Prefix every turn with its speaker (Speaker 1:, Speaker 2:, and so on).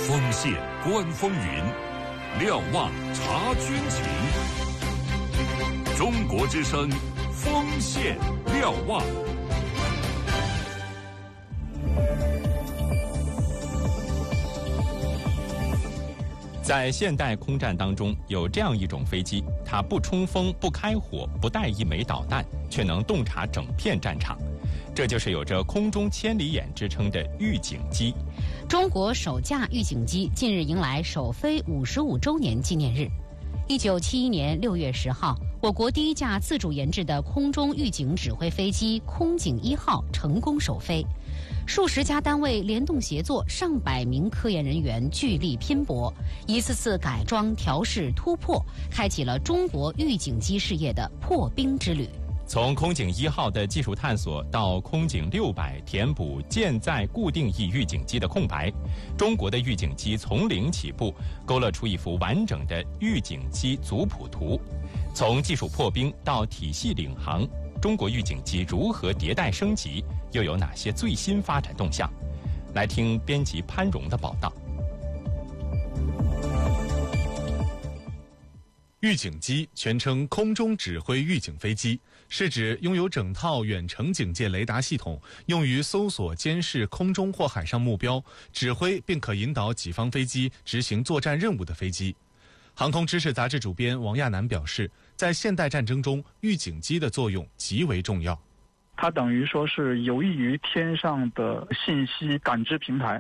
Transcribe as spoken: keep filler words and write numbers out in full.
Speaker 1: 锋线观风云，瞭望察军情。中国之声，锋线瞭望。
Speaker 2: 在现代空战当中，有这样一种飞机，它不冲锋、不开火、不带一枚导弹，却能洞察整片战场。这就是有着空中千里眼之称的预警机。
Speaker 3: 中国首架预警机近日迎来首飞五十五周年纪念日。一九七一年六月十号，我国第一架自主研制的空中预警指挥飞机空警一号成功首飞，数十家单位联动协作，上百名科研人员聚力拼搏，一次次改装、调试、突破，开启了中国预警机事业的破冰之旅。
Speaker 2: 从空警一号的技术探索到空警六百填补舰载固定翼预警机的空白，中国的预警机从零起步，勾勒出一幅完整的预警机族谱图。从技术破冰到体系领航，中国预警机如何迭代升级，又有哪些最新发展动向？来听编辑潘荣的报道。
Speaker 4: 预警机全称空中指挥预警飞机，是指拥有整套远程警戒雷达系统，用于搜索监视空中或海上目标，指挥并可引导己方飞机执行作战任务的飞机。航空知识杂志主编王亚楠表示，在现代战争中，预警机的作用极为重要。
Speaker 5: 它等于说是有益于天上的信息感知平台，